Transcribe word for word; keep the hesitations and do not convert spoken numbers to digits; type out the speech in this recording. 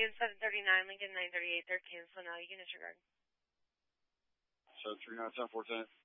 Ian seven thirty-nine, Lincoln nine thirty-eight, they're canceling now. You can disregard. seven three nine, ten four ten.